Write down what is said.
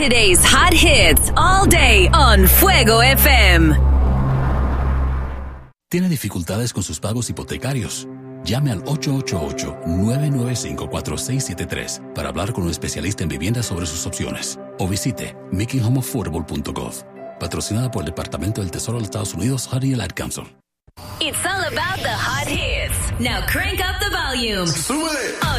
Today's hot hits all day on Fuego FM. ¿Tiene dificultades con sus pagos hipotecarios? Llame al 888-995-4673 para hablar con un especialista en vivienda sobre sus opciones. O visite makinghomeaffordable.gov. Patrocinada por el Departamento del Tesoro de los Estados Unidos, HUD y el Ad Council. It's all about the hot hits. Now crank up the volume. ¡Súbele!